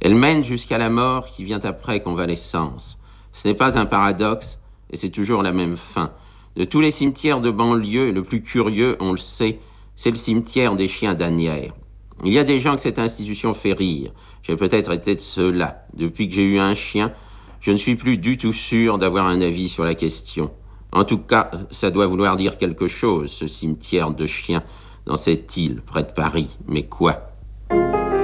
Elle mène jusqu'à la mort qui vient après convalescence. Ce n'est pas un paradoxe, et c'est toujours la même fin. De tous les cimetières de banlieue, le plus curieux, on le sait, c'est le cimetière des chiens d'Asnières. Il y a des gens que cette institution fait rire. J'ai peut-être été de ceux-là. Depuis que j'ai eu un chien, je ne suis plus du tout sûr d'avoir un avis sur la question. En tout cas, ça doit vouloir dire quelque chose, ce cimetière de chiens, dans cette île près de Paris. Mais quoi ?